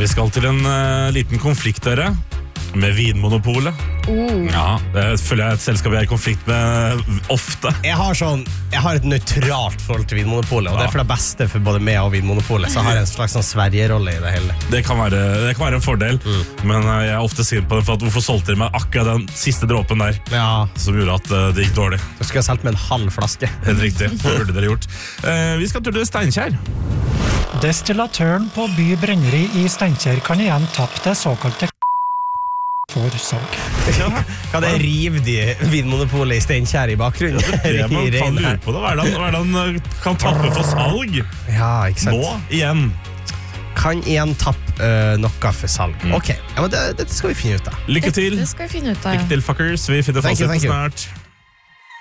Vi skal til en liten konflikt, dere, med Vinmonopolet. Ja, det føler jeg et selskap jeg er i konflikt med ofte. Jeg har et nøytralt forhold til Vinmonopolet, og det er for det beste for både meg og Vinmonopolet, så jeg har en slags sånn Sverige-rolle i det hele. Det kan være en fordel, men jeg er ofte sint på det, for at hvorfor solgte de meg akkurat den siste dråpen der, som gjorde at det gikk dårlig. Du skulle ha solgt med en halv flaske. Helt riktig, det burde dere gjort. Vi skal til Steinkjer. Destillatøren på By Brenneri i Steinkjer kan igjen tappe det såkalte for salg. Kan det rive de Vinmonopolet i Steinkjer i bakgrunnen? Det man kan lure på det. Hva er det han kan tappe for salg? Ja, ikke sant. Nå, igjen. Kan igjen tappe noe for salg. Ok, ja, men dette skal vi finne ut av. Lykke til. Det skal vi finne ut av. Lykke til, fuckers. Vi finner fasiten snart.